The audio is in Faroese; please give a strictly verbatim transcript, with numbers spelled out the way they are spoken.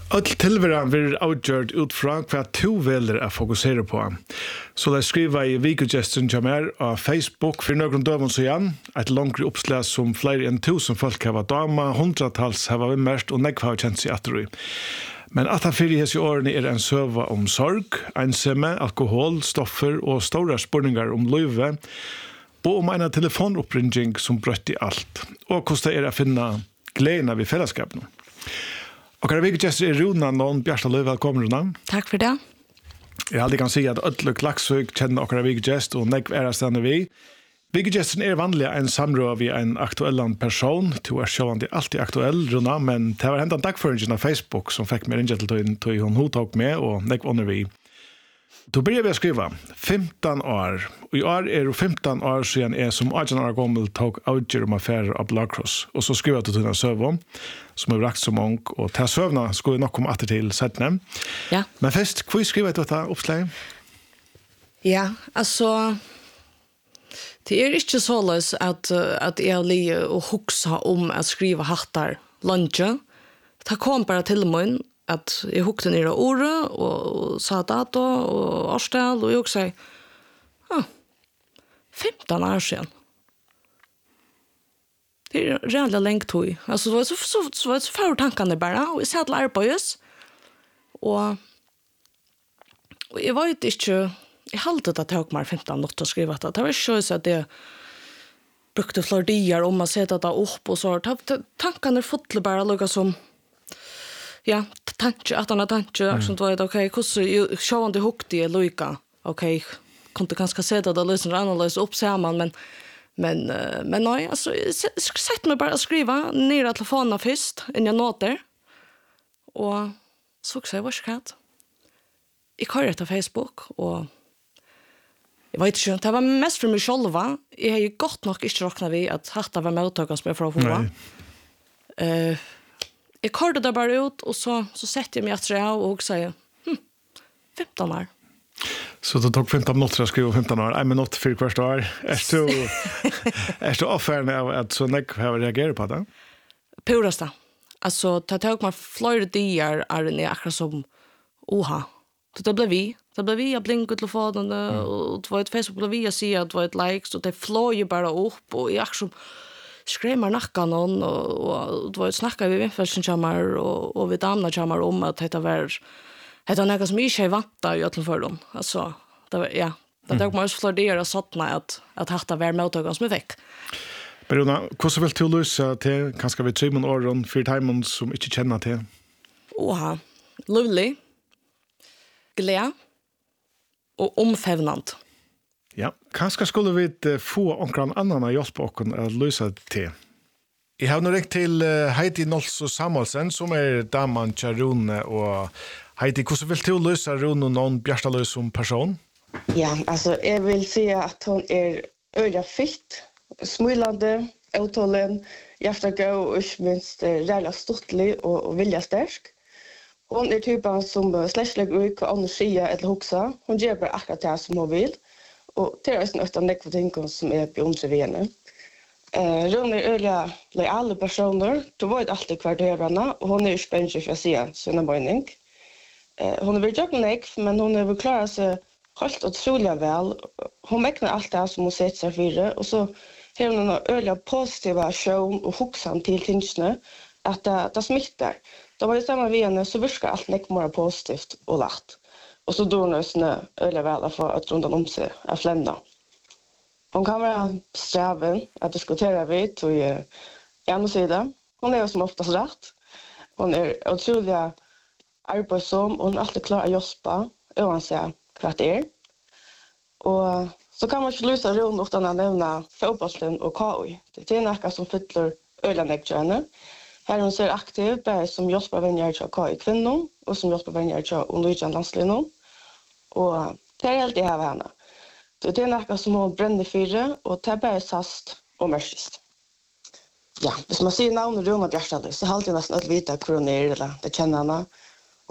All tilværen vil avgjørt ut fra hva to velger å fokusere på. Så de skriver i Vikogesten til meg av Facebook for noen døven så igjen, et langere oppslag som flere enn tusen folk har vært dama, hundratals har vært mest og nekva har kjent seg etter. Men at han fyrir hese årene er en søva om sorg, ensomme, alkohol, stoffer og store spørninger om løyve, og om en telefonoppringing som brøtt i alt, og hvordan det er å finne gleden av i fellesskapene. Og her er Vikogesten er Runa Nån Bjartaløy, velkommen Runa. Takk for det. Jeg aldri kan si at Øtle Klaksvøk kjenner akkurat Vikogesten og nekv er stedet vi. Vikogesten er vanlig en samråd av en aktuell person. Du er sjåvande alltid aktuell, Runa, men det var hentet en dagføringen av Facebook som fikk meg ringet til hun hodtok med og nekv under vi. Då börjar vi skriva femton år. Och i år är det femton år sedan är som arton år gammal tog avgör om affärer av Blackcross. Och så skriver jag till den servern som är rakt som mång. Och till serverna ska vi nog komma åter till sätten. Ja. Men först, hur skriver du detta uppslag? Ja, alltså det är inte så lös att, att jag ligger och huxa om att skriva hattar lunchen. Det kom bara till mig att jag hukte ner ordet och sa dato och årstal och jag också ja, femton år sedan. Det är redan länge tog. Alltså det var så, så, så, var så för tankarna bara och jag satt lär på just. Och, och jag var ju inte, jag hade att jag tog femton något att skriva det. Det var inte så att jag brukte flera dagar om att sätta det upp och så. Tankarna fotade bara lika som ja, tanke, att han har tanke, mm. sånt var det okej, hur så han det hukte i lojka. Okej, kunde kanske sätta det lösen annorlunda upp samman men men men nej, alltså sätt mig bara att skriva ner att telefonen först innan jag noter. Och så också var skat. Jag har det på Facebook och jag vet inte, det var mest för mig själva. Jag har ju gott nog inte räknat vid att hatta var mottagas med från Hoa. Eh Jag körde det bara ut och så, så sätter jag mig efter det och säger hm, femton år. Så du tog femton minuter att skriva femton år, en minut för kvart år. Är du, är du offern av att så nek har reagerat på det? Purasta. Alltså, det tog mig flera dagar är det akkurat som oha. Så det blev vi. Det blev vi, jag blinkade telefonen mm. och det var ett Facebook blev vi, jag ser att det var ett likes och det flår ju bara upp och jag som skrämmer nackan någon och, och det var ett snacka vi vinfelsen chamar och, och vi damna chamar om att det var det var något som inte är vanta i ötlen för dem. Alltså, det var, ja, det tog mig så flera och sattna att, att hatta var mottagan som är väck. Beruna, hur vill du lösa till kanske vi tre månader för timon som inte känner till? Oha, lovely, glädje och omfävnant. Ja, kanskje skulle vi få omkring annan å hjelpe oss å løse det til. Jeg har nå ringt til Heidi Nolso Samuelsen, som er damen til Rune. Og Heidi, hvordan vil du løse Rune og noen Bjartaløy som person? Ja, altså, jeg vil si at hun er øyla fitt, smilende, uttålen, hjertegøy og ikke minst reella stortlig og, og vilja sterk. Hun er typen som slett legger ut hva andre sier eller hoksa. Hun gjør bare akkurat det som hun vil. Och det är en av nekva ting som är beundret ved henne. Eh, Rune er øyla lojale personer. Du var alltid hver dørene, og hun er jo spennende for å si sin mening. Eh, hun er vel jobbet nekv, men hun er vel klaret seg helt utrolig vel. Hun mekner alt det som hun setter seg fire, og så har hun en øyla positiv aksjon og hoksan til tingene, at det, det smitter. Da var det samme ved henne, så virker alt nekv mer positivt og lagt. Och så då när snö öle väl för att runt om sig är flända. Hon kan vara sträven att diskutera vid och i ena sidan. Hon är som oftast rätt. Hon är otroligt arbetsom och hon är alltid klar att jobba oavsett vad det är. Och så kan man inte lösa runt utan att nämna fotbollen och K I. Det är något som fyller ölanäggtjärna. Här hon ser aktiv både som jobbar vänner till K I kvinnor och som jobbar vänner till undervisande landslinjer. Och det är helt det här henne. Det är något som hon bränner fyra och det är bara sast och mörkist. Ja, hvis man sier navnet Rune Bjartaløy, så har jeg nesten alt vite hvor hun er, eller det kjenner henne.